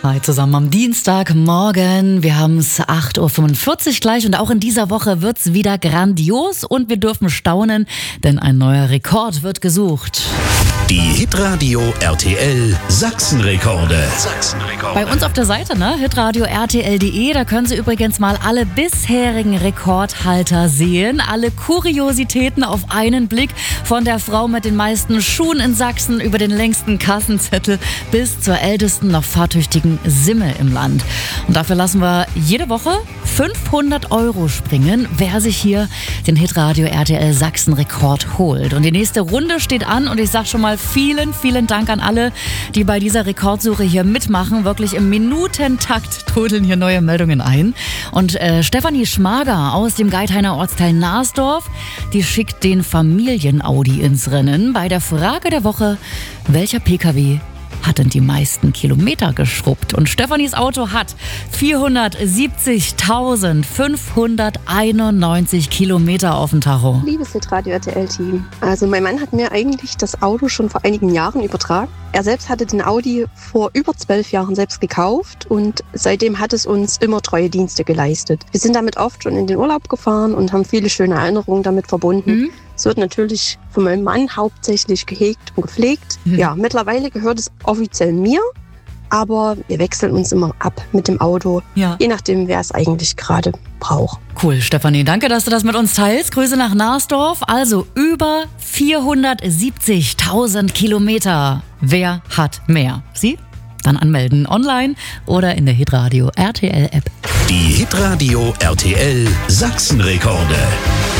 Hi zusammen am Dienstagmorgen. Wir haben es 8.45 Uhr gleich und auch in dieser Woche wird's wieder grandios und wir dürfen staunen, denn ein neuer Rekord wird gesucht. Die Hitradio RTL Sachsenrekorde. Bei uns auf der Seite, hitradio rtl.de, da können Sie übrigens mal alle bisherigen Rekordhalter sehen. Alle Kuriositäten auf einen Blick, von der Frau mit den meisten Schuhen in Sachsen über den längsten Kassenzettel bis zur ältesten noch fahrtüchtigen Simme im Land. Und dafür lassen wir jede Woche 500 € springen, wer sich hier den Hitradio RTL Sachsen-Rekord holt. Und die nächste Runde steht an und ich sag schon mal vielen, vielen Dank an alle, die bei dieser Rekordsuche hier mitmachen. Wirklich im Minutentakt trudeln hier neue Meldungen ein. Und Stefanie Schmager aus dem Geithainer Ortsteil Narsdorf, die schickt den Familien-Audi ins Rennen. Bei der Frage der Woche, welcher PKW hat denn die meisten Kilometer geschrubbt? Und Stefanis Auto hat 470.591 Kilometer auf dem Tacho. Liebes Hitradio RTL-Team, also mein Mann hat mir eigentlich das Auto schon vor einigen Jahren übertragen. Er selbst hatte den Audi vor über 12 Jahren selbst gekauft und seitdem hat es uns immer treue Dienste geleistet. Wir sind damit oft schon in den Urlaub gefahren und haben viele schöne Erinnerungen damit verbunden. Es wird natürlich von meinem Mann hauptsächlich gehegt und gepflegt. Ja, mittlerweile gehört es offiziell mir, aber wir wechseln uns immer ab mit dem Auto, je nachdem, wer es eigentlich gerade braucht. Cool, Stefanie, danke, dass du das mit uns teilst. Grüße nach Narsdorf. Also über 470.000 Kilometer. Wer hat mehr? Sie? Dann anmelden online oder in der Hitradio RTL App. Die Hitradio RTL Sachsenrekorde.